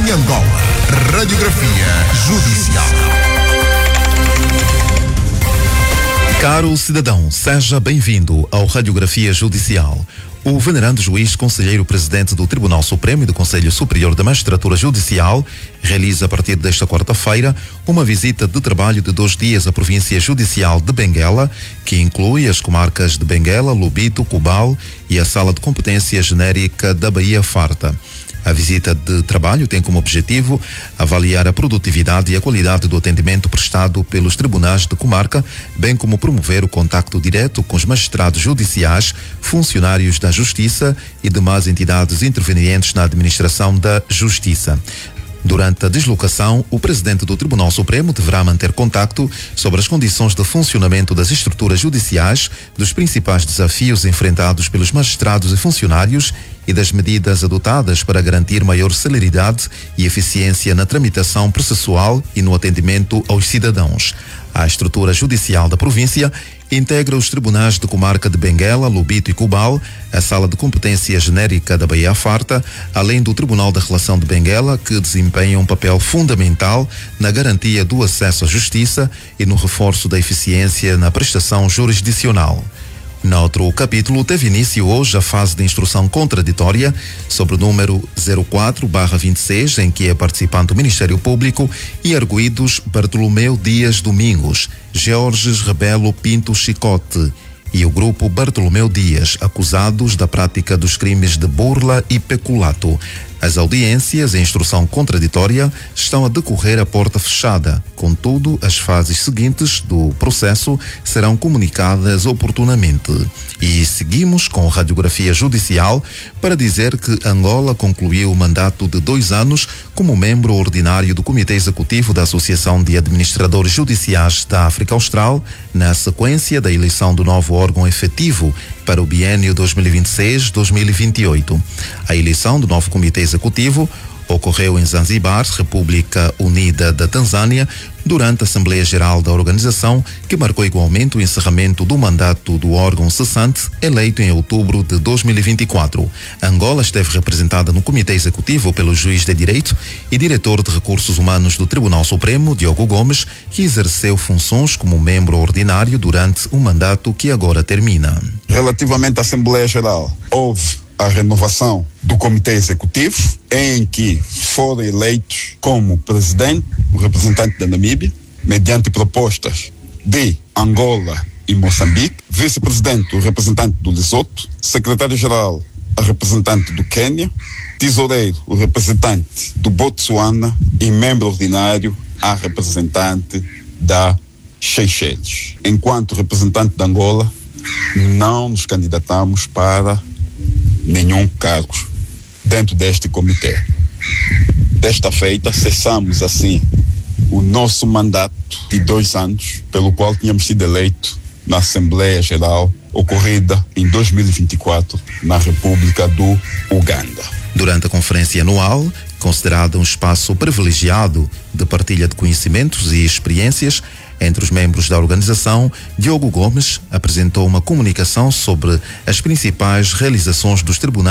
em Angola. Radiografia Judicial. Caro cidadão, seja bem-vindo ao Radiografia Judicial. O venerando juiz conselheiro presidente do Tribunal Supremo e do Conselho Superior da Magistratura Judicial realiza a partir desta quarta-feira uma visita de trabalho de 2 dias à província judicial de Benguela, que inclui as comarcas de Benguela, Lobito, Cubal e a Sala de Competência Genérica da Baía Farta. A visita de trabalho tem como objetivo avaliar a produtividade e a qualidade do atendimento prestado pelos tribunais de comarca, bem como promover o contacto direto com os magistrados judiciais, funcionários da Justiça e demais entidades intervenientes na administração da Justiça. Durante a deslocação, o presidente do Tribunal Supremo deverá manter contacto sobre as condições de funcionamento das estruturas judiciais, dos principais desafios enfrentados pelos magistrados e funcionários e das medidas adotadas para garantir maior celeridade e eficiência na tramitação processual e no atendimento aos cidadãos. A estrutura judicial da província integra os tribunais de comarca de Benguela, Lobito e Cubal, a Sala de Competência Genérica da Baía Farta, além do Tribunal da Relação de Benguela, que desempenha um papel fundamental na garantia do acesso à justiça e no reforço da eficiência na prestação jurisdicional. Noutro capítulo, teve início hoje a fase de instrução contraditória sobre o número 04/26, em que é participante o Ministério Público e arguidos Bartolomeu Dias Domingos, Georges Rebelo Pinto Chicote e o grupo Bartolomeu Dias, acusados da prática dos crimes de burla e peculato. As audiências em instrução contraditória estão a decorrer a porta fechada. Contudo, as fases seguintes do processo serão comunicadas oportunamente. E seguimos com a radiografia judicial para dizer que Angola concluiu o mandato de 2 anos como membro ordinário do Comitê Executivo da Associação de Administradores Judiciais da África Austral, na sequência da eleição do novo órgão efetivo para o biênio 2026-2028. A eleição do novo Comitê Executivo ocorreu em Zanzibar, República Unida da Tanzânia, durante a Assembleia Geral da organização, que marcou igualmente o encerramento do mandato do órgão cessante, eleito em outubro de 2024. Angola esteve representada no Comitê Executivo pelo juiz de Direito e diretor de Recursos Humanos do Tribunal Supremo, Diogo Gomes, que exerceu funções como membro ordinário durante o mandato que agora termina. Relativamente à Assembleia Geral, houve a renovação do Comitê Executivo, em que foram eleitos como presidente o representante da Namíbia, mediante propostas de Angola e Moçambique, vice-presidente o representante do Lesoto, secretário-geral a representante do Quênia, tesoureiro o representante do Botsuana e membro ordinário a representante da Seychelles. Enquanto representante de Angola, não nos candidatamos para nenhum cargo dentro deste comitê. Desta feita, cessamos assim o nosso mandato de 2 anos, pelo qual tínhamos sido eleito na Assembleia Geral ocorrida em 2024 na República do Uganda. Durante a conferência anual, considerada um espaço privilegiado de partilha de conhecimentos e experiências entre os membros da organização, Diogo Gomes apresentou uma comunicação sobre as principais realizações dos tribunais